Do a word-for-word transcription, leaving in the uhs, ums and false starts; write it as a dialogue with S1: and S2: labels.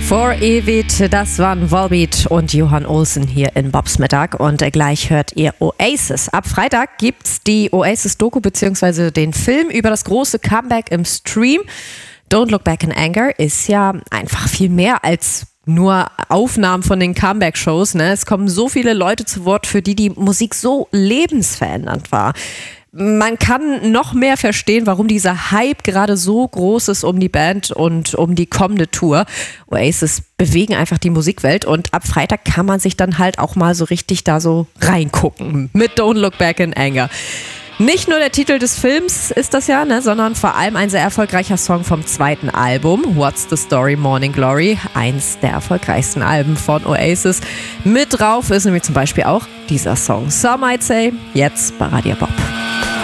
S1: Forever, das waren Volbeat und Johann Olsen hier in Bobs Mittag und gleich hört ihr Oasis. Ab Freitag gibt's die Oasis-Doku bzw. den Film über das große Comeback im Stream. Don't Look Back in Anger ist ja einfach viel mehr als nur Aufnahmen von den Comeback-Shows. Ne? Es kommen so viele Leute zu Wort, für die die Musik so lebensverändernd war. Man kann noch mehr verstehen, warum dieser Hype gerade so groß ist um die Band und um die kommende Tour. Oasis bewegen einfach die Musikwelt und ab Freitag kann man sich dann halt auch mal so richtig da so reingucken mit Don't Look Back in Anger. Nicht nur der Titel des Films ist das ja, ne, sondern vor allem ein sehr erfolgreicher Song vom zweiten Album, What's the Story, Morning Glory, eins der erfolgreichsten Alben von Oasis. Mit drauf ist nämlich zum Beispiel auch dieser Song Some Might Say, jetzt bei Radio Bob.